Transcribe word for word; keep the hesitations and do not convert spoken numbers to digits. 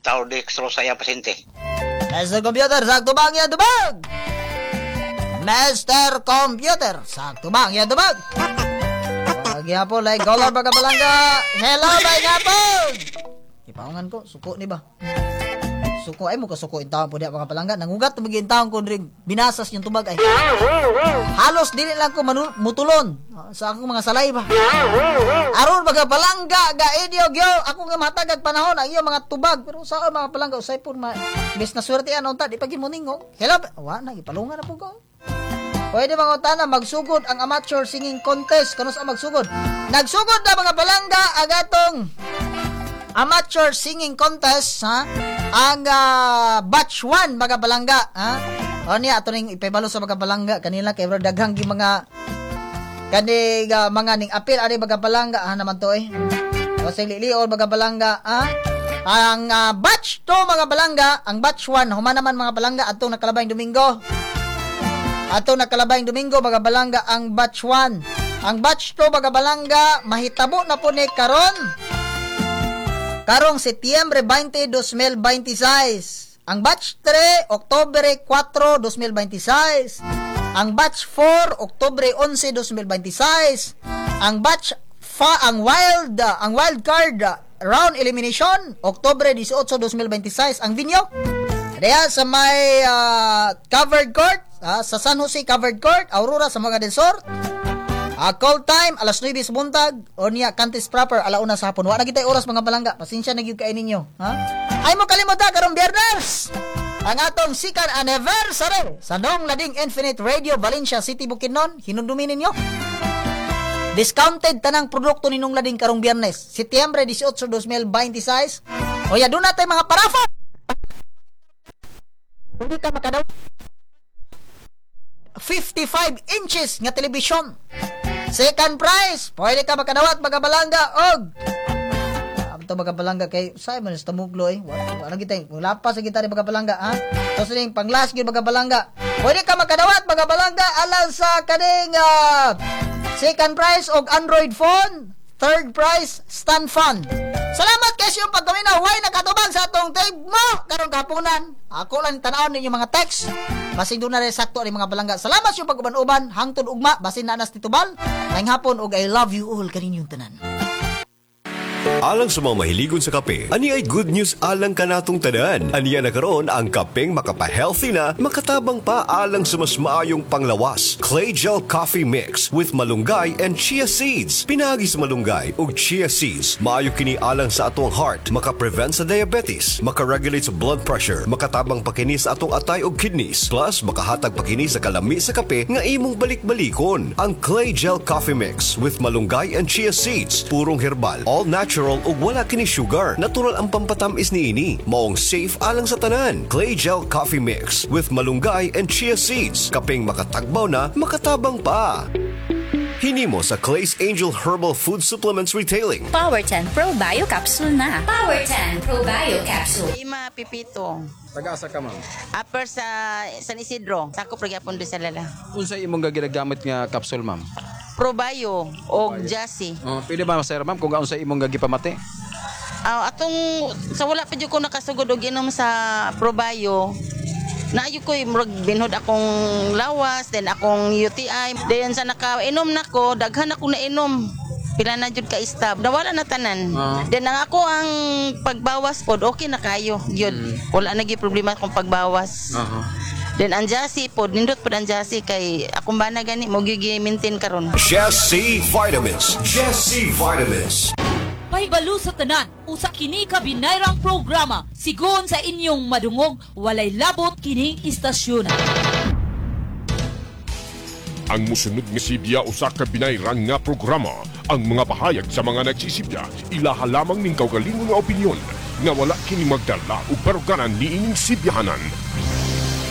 tao dextro sa iyang pasyente. Mister Computer, sakto bang yan dumag? Mister Computer, sakto bang yan dumag? Lagi po, like dollar baga palangga. Hello, like hapon. Ipaungan ko, suko ni ba? Suko ay mo ka suko in taon po diya mga palangga. Nangugat na maging taon ko rin binasas yung tubag ay. Halos dili lang ko manu- mutulon sa akong mga salay ba. Aron mga palangga ga idiog yo. Ako nga matagad panahon ang iyo mga tubag. Pero sa mga palangga usay po ma bes na swerte ano ta di pagi mo ningog. Hello, wa na ipalungan na po ko. Pwede mga utana magsugod ang amateur singing contest. Kano sa magsugod? Nagsugod na mga palangga agatong amateur singing contest ha. Ang uh, batch one mga balangga ha. O niya ato ning ipabalo sa mga balangga kanila kay bro daghang gi mga kani uh, mga ning apil ari mga balangga ha naman to eh. O sa liliol mga balangga ha. Ang uh, batch two mga balangga, ang batch one human naman mga balangga atong nakalabayng Domingo. Atong nakalabayng Domingo mga balangga ang batch one. Ang batch two mga balangga mahitabo na po ni karon. Karong Setyembre veinte, dos mil veintiséis. Ang batch three, Oktubre four, dos mil veintiséis. Ang batch four, Oktubre once, dos mil veintiséis. Ang batch fa ang wild uh, ang wild card uh, round elimination, Oktubre eighteen, dos mil veintiséis. Ang venue diya sa may uh, covered court, uh, sa San Jose covered court, Aurora sa mga del Sur. Uh, call time, alas nueve sa buntag. O niya, Cantis proper, alauna sa hapon. Wala na kita oras mga balangga. Pasensya na gyud kay ninyo. Ha? Ay mo kalimutan, karong Biyernes. Ang atong second anniversary sa Dong Lading Infinite Radio, Valencia City, Bukidnon. Hinundumi ninyo. Discounted tanang produkto ninong Lading karong Biyernes. Setyembre eighteen, dos mil veintiséis. O ya, doon natin mga parafa. Hindi ka makadaw. fifty-five inches nga telebisyon. Second prize, pwede ka makadawat mga balangga og ito mga balangga kay Simon is tamuglo eh. Wala kita, wala pa sa kita ni mga balangga ha. Tapos ning panglas gyud mga balangga. Pwede ka makadawat mga balangga alang sa kaning uh, second prize og Android phone, third prize stand fan. Salamat kay sa pagkaminaw way nakatuban sa atong tape mo karong kapunan. Ako lang tan-aw ninyo mga text. Basin doon na rin sakto ang mga balangga. Salamat sa pag-uban-uban. Hangtod ugma. Basin na anas titubal. Ngayong hapon og I love you all kaninyong tanan. Alang sa mga mahiligon sa kape, ani ay good news alang kanatong tanan. Aniya na karon ang kapeng makapa-healthy na, makatabang pa alang sa mas maayong panglawas. Clay Gel Coffee Mix with malunggay and chia seeds. Pinagi sa malunggay ug chia seeds, maayo kini alang sa atong heart, maka-prevent sa diabetes, maka-regulate sa blood pressure, makatabang pa kini sa atong atay ug kidneys, plus makahatag pa kini sa kalami sa kape nga imong balik-balikon. Ang Clay Gel Coffee Mix with malunggay and chia seeds, purong herbal, all natural ug wala kini sugar. Natural ang pampatamis niini. Maong safe alang sa tanan. Clay Gel Coffee Mix with malunggay and chia seeds. Kapeng makatagbaw na, makatabang pa. Hinimo sa Clay's Angel Herbal Food Supplements Retailing. Power ten Pro Bio Capsule na. Power ten Pro Bio Capsule. Ima Pipito. Taga-asa ka, ma'am? Upper sa San Isidro. Sakop nagyapon do sa lala. Unsa imong ginagamit nga capsule, ma'am? Pro Bio o Jassy. Oh, pwede ba sir, ma'am, kung unsa imong gagipamati? Uh, atong sa wala pa jud ko nakasugod og inom sa Pro Bio. Naayo ko murag binhod akong lawas, then akong U T I. Then sa nakainom nako, daghan ako na inom. Pila na jud ka istab. Nawala na tanan. Uh-huh. Then ang ako ang pagbawas pod, okay na kayo. Gyud. Mm. Wala na gyud problema akong pagbawas. Uh-huh. Then ang Jassy pod, nindot pod ang Jassy kay akong bana gani mo gi-maintain karon. Jassy Vitamins. Jassy Vitamins. Pahibalo sa tanan, usa kini ka binayrang programa. Sigon sa inyong madungog, walay labot kining istasyon. Ang musunod nga sibya usa ka binayrang nga programa. Ang mga pahayag sa mga nagsisibya, ilaha lamang ning kaugalingon nga opinyon nga wala kini magdala o baruganan niining sibyahanan.